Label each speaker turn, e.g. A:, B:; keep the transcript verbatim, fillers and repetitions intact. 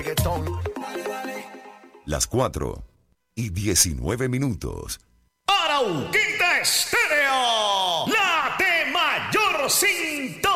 A: Las cuatro y diecinueve minutos.
B: Arauquita Estéreo, la de mayor sintonía.